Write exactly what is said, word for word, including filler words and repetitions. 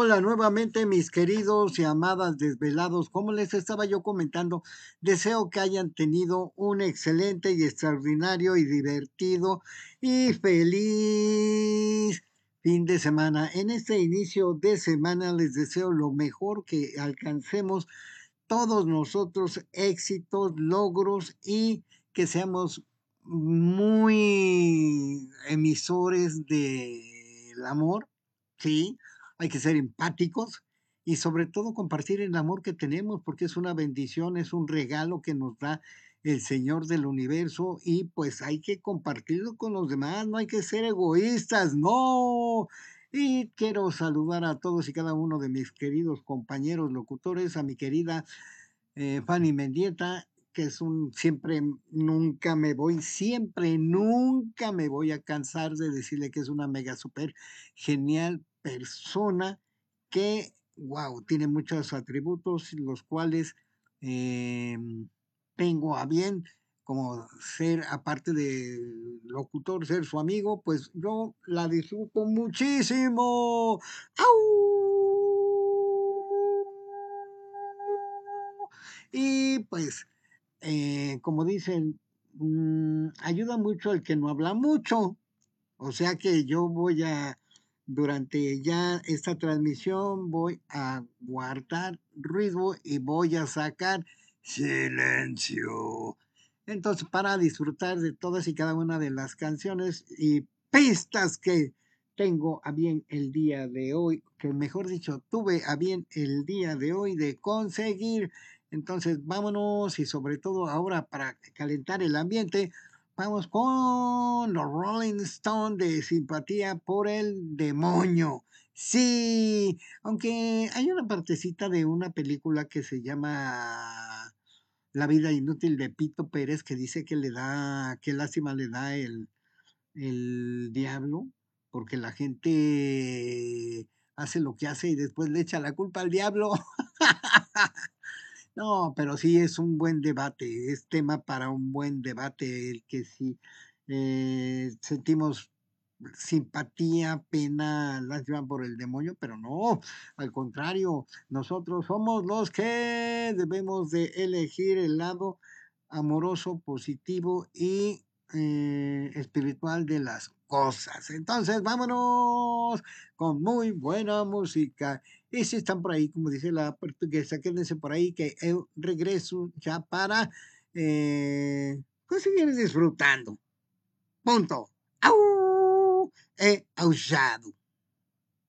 Hola nuevamente mis queridos y amadas desvelados. Como les estaba yo comentando, deseo que hayan tenido un excelente y extraordinario y divertido y feliz fin de semana. En este inicio de semana les deseo lo mejor, que alcancemos todos nosotros éxitos, logros y que seamos muy emisores del amor, ¿sí? Hay que ser empáticos y sobre todo compartir el amor que tenemos porque es una bendición, es un regalo que nos da el Señor del universo y pues hay que compartirlo con los demás, no hay que ser egoístas, no. Y quiero saludar a todos y cada uno de mis queridos compañeros locutores, a mi querida eh, Fanny Mendieta, que es un siempre, nunca me voy, siempre, nunca me voy a cansar de decirle que es una mega super genial persona que, wow, tiene muchos atributos, los cuales eh, tengo a bien, como ser, aparte de locutor, ser su amigo, pues yo la disfruto muchísimo. ¡Au! Y pues, eh, como dicen, mm, ayuda mucho el que no habla mucho. O sea que yo voy a, durante ya esta transmisión, voy a guardar ruido y voy a sacar silencio. Entonces, para disfrutar de todas y cada una de las canciones y pistas que tengo a bien el día de hoy, que mejor dicho, tuve a bien el día de hoy de conseguir. Entonces, vámonos y sobre todo ahora para calentar el ambiente. Vamos con los Rolling Stones de Simpatía por el Demonio. Sí, aunque hay una partecita de una película que se llama La vida inútil de Pito Pérez que dice que le da, qué lástima le da el, el diablo, porque la gente hace lo que hace y después le echa la culpa al diablo. No, pero sí es un buen debate, es tema para un buen debate el que si eh, sentimos simpatía, pena, lástima por el demonio, pero no, al contrario, nosotros somos los que debemos de elegir el lado amoroso, positivo y eh, espiritual de las cosas. Entonces, vámonos con muy buena música. Y si están por ahí, como dice la portuguesa, quédense por ahí que yo regreso ya para eh, pues seguir disfrutando. Punto. ¡Au! He aullado.